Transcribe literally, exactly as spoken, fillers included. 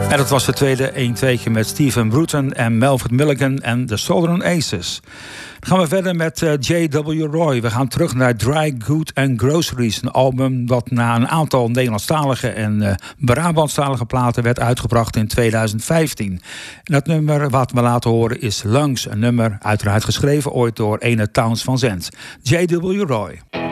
En dat was de tweede een-tweetje met Stephen Bruton en Melvin Milligan en de Southern Aces. Dan gaan we verder met uh, J W. Roy. We gaan terug naar Dry Good and Groceries. Een album dat na een aantal Nederlandstalige en uh, Brabantstalige platen werd uitgebracht in tweeduizend vijftien. En dat nummer wat we laten horen is Lungs. Een nummer uiteraard geschreven ooit door ene Towns van Zandt. J W. Roy.